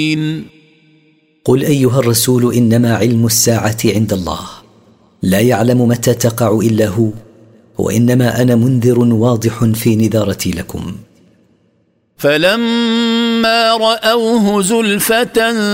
قل أيها الرسول إنما علم الساعة عند الله لا يعلم متى تقع إلا هو، وإنما أنا منذر واضح في نذارتي لكم. فلما رأوه زلفة